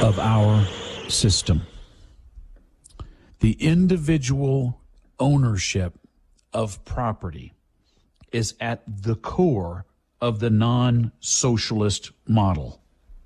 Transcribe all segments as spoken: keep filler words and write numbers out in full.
of our system. The individual ownership of property is at the core of the non-socialist model.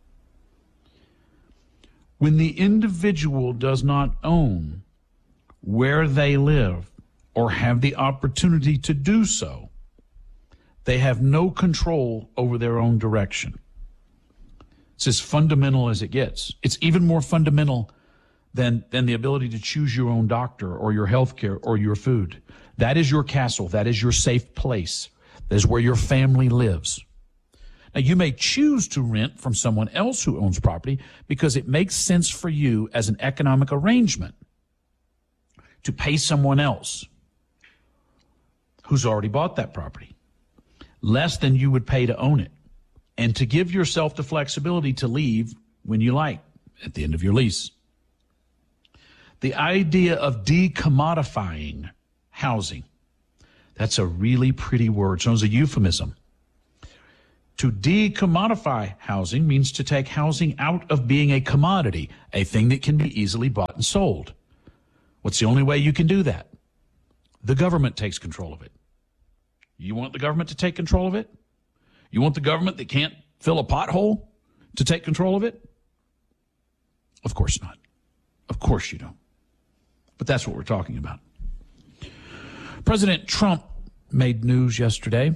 When the individual does not own where they live or have the opportunity to do so, they have no control over their own direction. It's as fundamental as it gets. It's even more fundamental than, than the ability to choose your own doctor or your health care or your food. That is your castle. That is your safe place. That is where your family lives. Now, you may choose to rent from someone else who owns property because it makes sense for you as an economic arrangement to pay someone else who's already bought that property less than you would pay to own it, and to give yourself the flexibility to leave when you like at the end of your lease. The idea of decommodifying housing, that's a really pretty word. It's known as a euphemism. To decommodify housing means to take housing out of being a commodity, a thing that can be easily bought and sold. What's the only way you can do that? The government takes control of it. You want the government to take control of it? You want the government that can't fill a pothole to take control of it? Of course not. Of course you don't. But that's what we're talking about. President Trump made news yesterday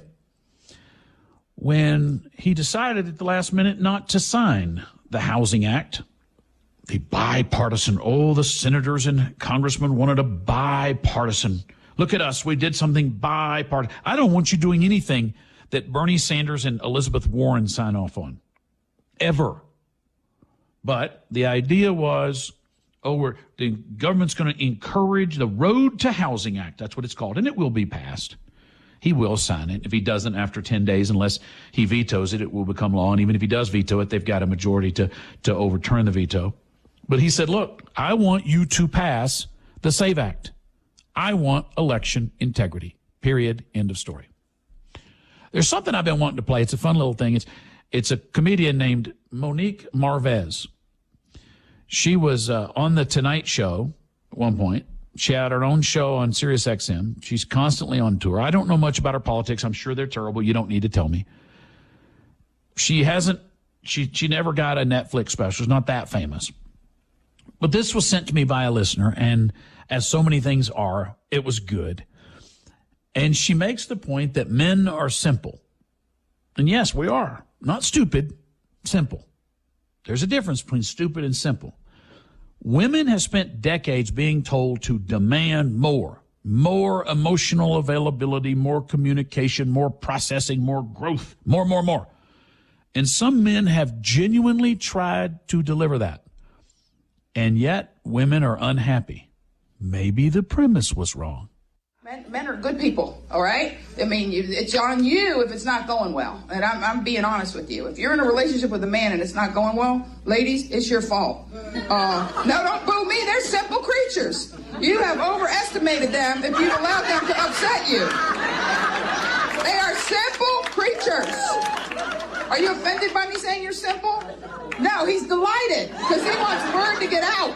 when he decided at the last minute not to sign the Housing Act. The bipartisan, oh, the senators and congressmen wanted a bipartisan. Look at us, we did something bipartisan. I don't want you doing anything that Bernie Sanders and Elizabeth Warren sign off on, ever. But the idea was, oh, we're, the government's going to encourage the Road to Housing Act. That's what it's called, and it will be passed. He will sign it. If he doesn't after ten days, unless he vetoes it, it will become law. And even if he does veto it, they've got a majority to, to overturn the veto. But he said, look, I want you to pass the SAVE Act. I want election integrity, period, end of story. There's something I've been wanting to play. It's a fun little thing. It's it's a comedian named Monique Marvez. She was uh, on The Tonight Show at one point. She had her own show on Sirius X M. She's constantly on tour. I don't know much about her politics. I'm sure they're terrible. You don't need to tell me. She hasn't, she, she never got a Netflix special. She's not that famous. But this was sent to me by a listener, and as so many things are, it was good. And she makes the point that men are simple. And yes, we are. Not stupid, simple. There's a difference between stupid and simple. Women have spent decades being told to demand more, more emotional availability, more communication, more processing, more growth, more, more, more. And some men have genuinely tried to deliver that. And yet women are unhappy. Maybe the premise was wrong. Men, men are good people, all right? I mean, you, it's on you if it's not going well. And I'm, I'm being honest with you. If you're in a relationship with a man and it's not going well, ladies, it's your fault. Uh, no, don't boo me. They're simple creatures. You have overestimated them if you've allowed them to upset you. They are simple creatures. Are you offended by me saying you're simple? No, he's delighted because he wants word to get out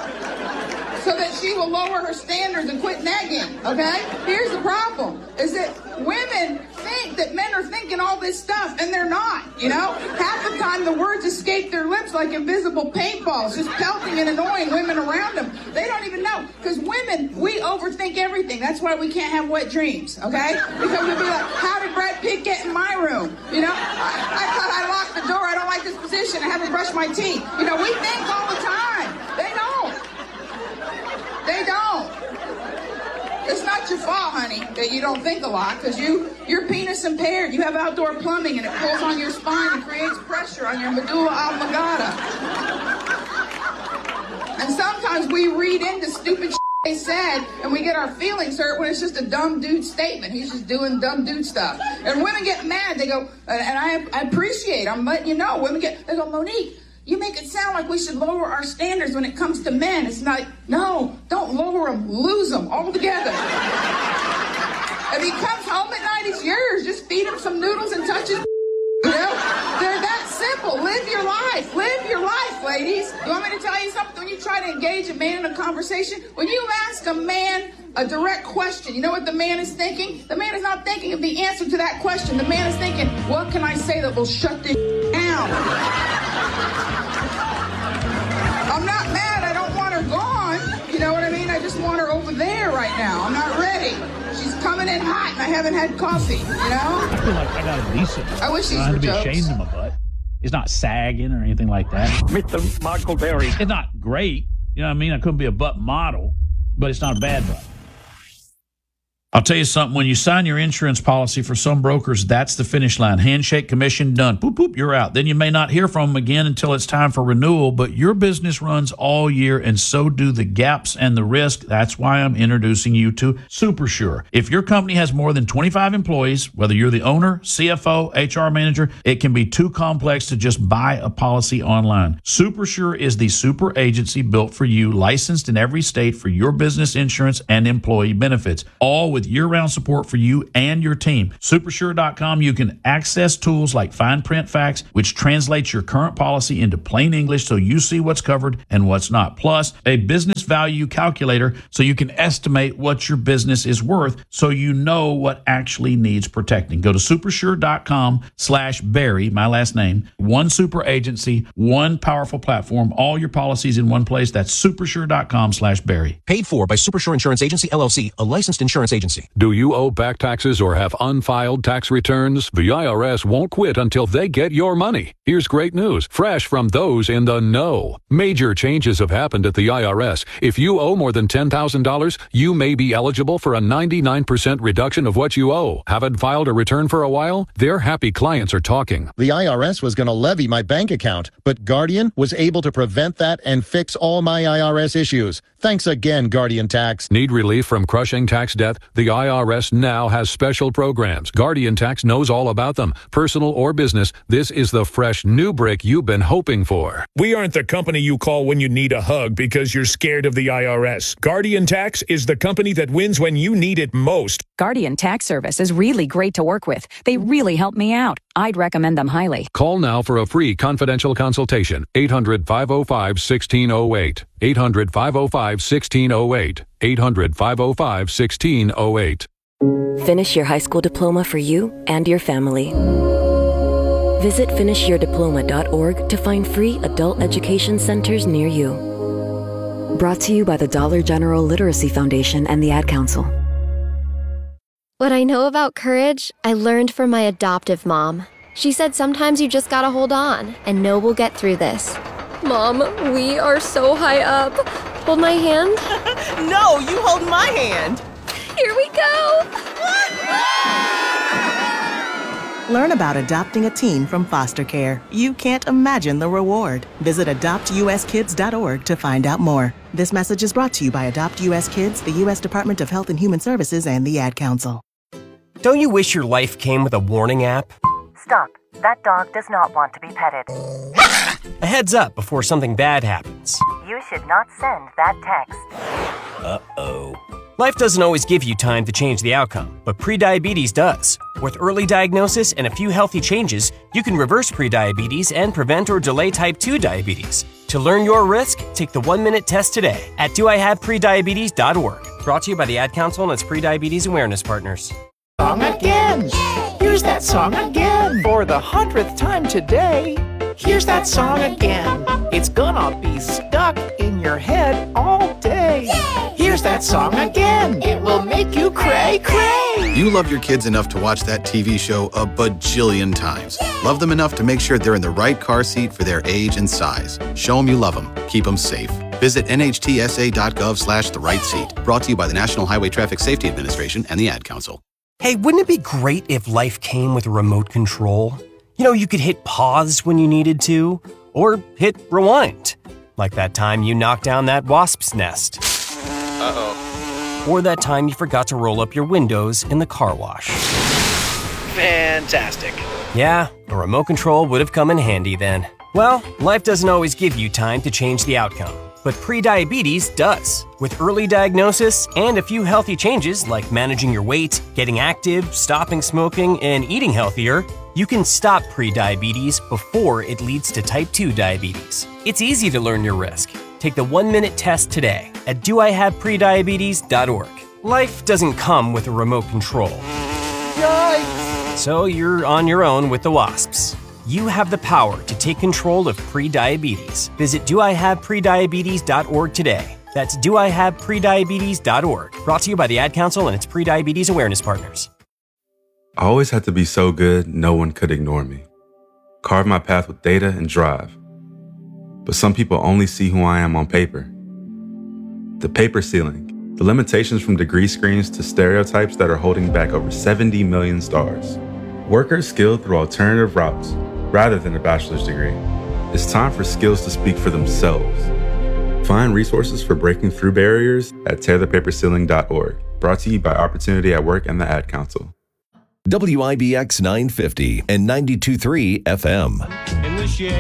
so that she will lower her standards and quit nagging, okay? Here's the problem, is that women think that men are thinking all this stuff, and they're not, you know? Half the time the words escape their lips like invisible paintballs, just pelting and annoying women around them. They don't even know, because women, we overthink everything. That's why we can't have wet dreams, okay? Because we'll be like, how did Brad Pitt get in my room? You know, I, I thought I locked the door, I don't like this position, I haven't brushed my teeth. You know, we think all the time. They don't. They don't. It's not your fault, honey, that you don't think a lot, because you, you're penis impaired. You have outdoor plumbing, and it pulls on your spine and creates pressure on your medulla oblongata. And sometimes we read into stupid shit they said, and we get our feelings hurt when it's just a dumb dude statement. He's just doing dumb dude stuff. And women get mad. They go, and I, I appreciate, I'm letting you know, women get, they go, Monique, you make it sound like we should lower our standards when it comes to men. It's like, no, don't lower them, lose them altogether. If he comes home at night, it's yours. Just feed him some noodles and touch his, you know? They're that simple. Live your life. Live your life, ladies. You want me to tell you something? When you try to engage a man in a conversation, when you ask a man a direct question, you know what the man is thinking? The man is not thinking of the answer to that question. The man is thinking, what can I say that will shut this down? I'm not mad. I don't want her gone. You know what I mean? I just want her over there right now. I'm not ready. She's coming in hot, and I haven't had coffee, you know? I feel like I got a decent. I wish these trying were to be jokes. ashamed of my butt. It's not sagging or anything like that. Mister Michael Berry. It's not great. You know what I mean? I couldn't be a butt model, but it's not a bad butt. I'll tell you something. When you sign your insurance policy for some brokers, that's the finish line. Handshake, commission, done. Boop, boop, you're out. Then you may not hear from them again until it's time for renewal, but your business runs all year, and so do the gaps and the risk. That's why I'm introducing you to SuperSure. If your company has more than twenty-five employees, whether you're the owner, C F O, H R manager, it can be too complex to just buy a policy online. SuperSure is the super agency built for you, licensed in every state for your business insurance and employee benefits, all with year-round support for you and your team. Supersure dot com, you can access tools like fine print facts, which translates your current policy into plain English so you see what's covered and what's not. Plus, a business value calculator so you can estimate what your business is worth so you know what actually needs protecting. Go to supersure dot com slash Barry, my last name. One super agency, one powerful platform, all your policies in one place. That's supersure dot com slash Barry. Paid for by Supersure Insurance Agency, L L C, a licensed insurance agency. Do you owe back taxes or have unfiled tax returns? The I R S won't quit until they get your money. Here's great news, fresh from those in the know. Major changes have happened at the I R S. If you owe more than ten thousand dollars, you may be eligible for a ninety-nine percent reduction of what you owe. Haven't filed a return for a while? Their happy clients are talking. The I R S was going to levy my bank account, but Guardian was able to prevent that and fix all my I R S issues. Thanks again, Guardian Tax. Need relief from crushing tax debt? The I R S now has special programs. Guardian Tax knows all about them. Personal or business, this is the fresh new brick you've been hoping for. We aren't the company you call when you need a hug because you're scared of the I R S. Guardian Tax is the company that wins when you need it most. Guardian Tax Service is really great to work with. They really help me out. I'd recommend them highly. Call now for a free confidential consultation. eight hundred, five oh five, one six oh eight. eight hundred, five oh five, one six oh eight. eight hundred, five oh five, one six oh eight. Finish your high school diploma for you and your family. Visit finish your diploma dot org to find free adult education centers near you. Brought to you by the Dollar General Literacy Foundation and the Ad Council. What I know about courage, I learned from my adoptive mom. She said sometimes you just gotta hold on and know we'll get through this. Mom, we are so high up. Hold my hand. No, you hold my hand. Here we go. Learn about adopting a teen from foster care. You can't imagine the reward. Visit adopt u s kids dot org to find out more. This message is brought to you by Adopt U S Kids, the U S Department of Health and Human Services, and the Ad Council. Don't you wish your life came with a warning app? Stop. That dog does not want to be petted. A heads up before something bad happens. You should not send that text. Uh-oh. Life doesn't always give you time to change the outcome, but prediabetes does. With early diagnosis and a few healthy changes, you can reverse prediabetes and prevent or delay type two diabetes. To learn your risk, take the one-minute test today at do I have prediabetes dot org. Brought to you by the Ad Council and its Prediabetes Awareness Partners. Song again! Here's that song again! For the hundredth time today, here's that song again. It's gonna be stuck in your head all day. Here's that song again. It will make you cray cray. You love your kids enough to watch that T V show a bajillion times. Love them enough to make sure they're in the right car seat for their age and size. Show them you love them. Keep them safe. Visit N H T S A dot gov slash the right seat. Brought to you by the National Highway Traffic Safety Administration and the Ad Council. Hey, wouldn't it be great if life came with a remote control? You know, you could hit pause when you needed to, or hit rewind. Like that time you knocked down that wasp's nest. Uh-oh. Or that time you forgot to roll up your windows in the car wash. Fantastic. Yeah, a remote control would have come in handy then. Well, life doesn't always give you time to change the outcome, but prediabetes does. With early diagnosis and a few healthy changes like managing your weight, getting active, stopping smoking, and eating healthier, You can stop prediabetes before it leads to type two diabetes. It's easy to learn your risk. Take the one-minute test today at do I have prediabetes dot org. Life doesn't come with a remote control. Yikes! So you're on your own with the wasps. You have the power to take control of prediabetes. Visit do I have prediabetes dot org today. That's do I have prediabetes dot org. Brought to you by the Ad Council and its Prediabetes Awareness Partners. I always had to be so good, no one could ignore me. Carve my path with data and drive. But some people only see who I am on paper. The paper ceiling, the limitations from degree screens to stereotypes that are holding back over seventy million stars. Workers skilled through alternative routes, rather than a bachelor's degree. It's time for skills to speak for themselves. Find resources for breaking through barriers at tear the paper ceiling dot org. Brought to you by Opportunity at Work and the Ad Council. W I B X nine fifty and ninety-two point three F M. In this year